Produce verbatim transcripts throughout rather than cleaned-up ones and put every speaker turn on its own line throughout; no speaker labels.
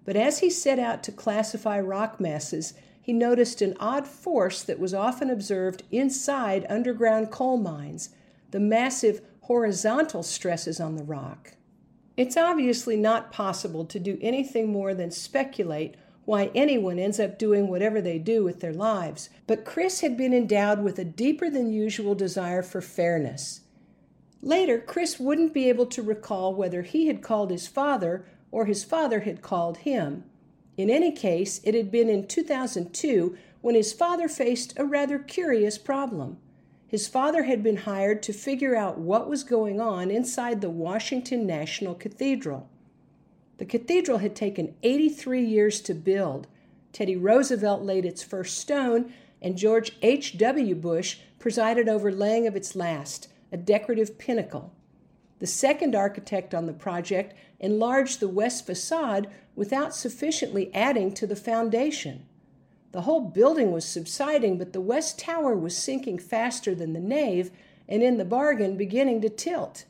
But as he set out to classify rock masses, he noticed an odd force that was often observed inside underground coal mines, the massive horizontal stresses on the rock. It's obviously not possible to do anything more than speculate why anyone ends up doing whatever they do with their lives, but Chris had been endowed with a deeper than usual desire for fairness. Later, Chris wouldn't be able to recall whether he had called his father or his father had called him. In any case, it had been in two thousand two when his father faced a rather curious problem. His father had been hired to figure out what was going on inside the Washington National Cathedral. The cathedral had taken eighty-three years to build. Teddy Roosevelt laid its first stone, and George H W Bush presided over laying of its last, a decorative pinnacle. The second architect on the project enlarged the west facade without sufficiently adding to the foundation. The whole building was subsiding, but the west tower was sinking faster than the nave, and in the bargain beginning to tilt.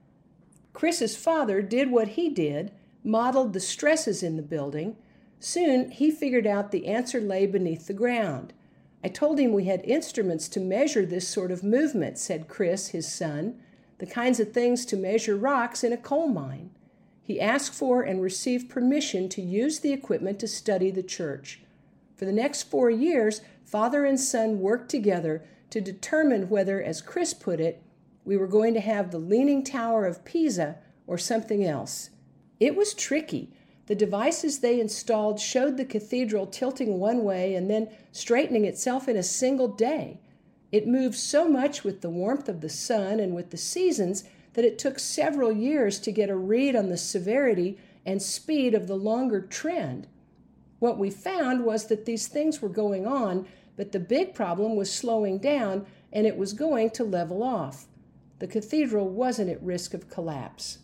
Chris's father did what he did, modeled the stresses in the building. Soon he figured out the answer lay beneath the ground. I told him we had instruments to measure this sort of movement, said Chris, his son, the kinds of things to measure rocks in a coal mine. He asked for and received permission to use the equipment to study the church. For the next four years, father and son worked together to determine whether, as Chris put it, we were going to have the Leaning Tower of Pisa or something else. It was tricky. The devices they installed showed the cathedral tilting one way and then straightening itself in a single day. It moved so much with the warmth of the sun and with the seasons that it took several years to get a read on the severity and speed of the longer trend. What we found was that these things were going on, but the big problem was slowing down, and it was going to level off. The cathedral wasn't at risk of collapse.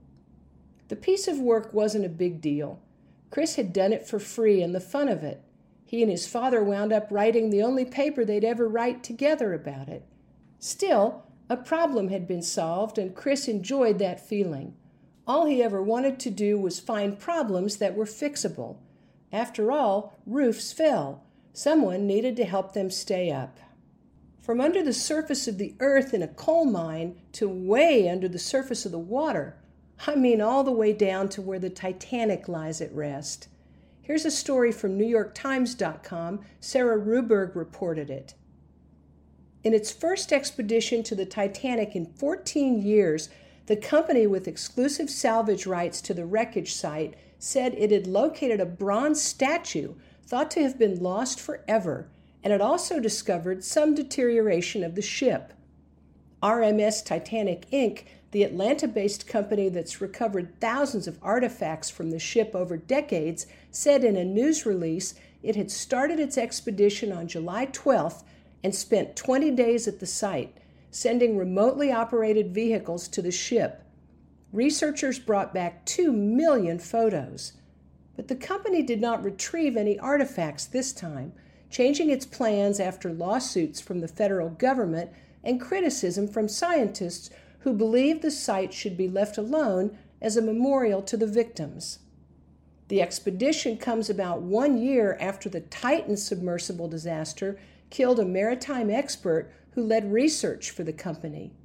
The piece of work wasn't a big deal. Chris had done it for free and the fun of it. He and his father wound up writing the only paper they'd ever write together about it. Still, a problem had been solved, and Chris enjoyed that feeling. All he ever wanted to do was find problems that were fixable. After all, roofs fell. Someone needed to help them stay up. From under the surface of the earth in a coal mine to way under the surface of the water, I mean all the way down to where the Titanic lies at rest. Here's a story from New York Times dot com. Sarah Ruberg reported it. In its first expedition to the Titanic in fourteen years, the company with exclusive salvage rights to the wreckage site said it had located a bronze statue thought to have been lost forever, and it also discovered some deterioration of the ship. R M S Titanic Incorporated, the Atlanta-based company that's recovered thousands of artifacts from the ship over decades, said in a news release it had started its expedition on July twelfth and spent twenty days at the site, sending remotely operated vehicles to the ship. Researchers brought back two million photos. But the company did not retrieve any artifacts this time, changing its plans after lawsuits from the federal government and criticism from scientists who believed the site should be left alone as a memorial to the victims. The expedition comes about one year after the Titan submersible disaster killed a maritime expert who led research for the company.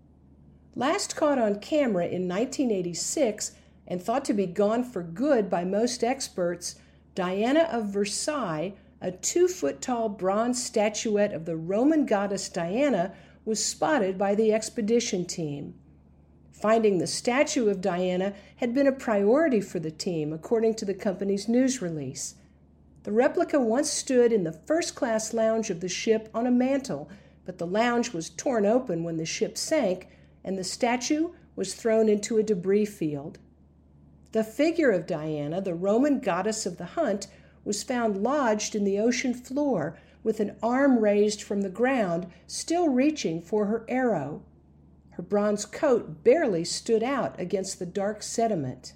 Last caught on camera in nineteen eighty-six and thought to be gone for good by most experts, Diana of Versailles, a two-foot-tall bronze statuette of the Roman goddess Diana, was spotted by the expedition team. Finding the statue of Diana had been a priority for the team, according to the company's news release. The replica once stood in the first-class lounge of the ship on a mantel, but the lounge was torn open when the ship sank, and the statue was thrown into a debris field. The figure of Diana, the Roman goddess of the hunt, was found lodged in the ocean floor with an arm raised from the ground, still reaching for her arrow. Her bronze coat barely stood out against the dark sediment.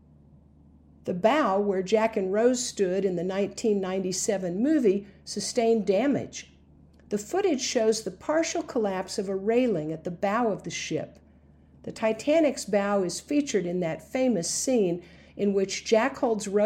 The bow, where Jack and Rose stood in the nineteen ninety-seven movie, sustained damage. The footage shows the partial collapse of a railing at the bow of the ship. The Titanic's bow is featured in that famous scene in which Jack holds Rose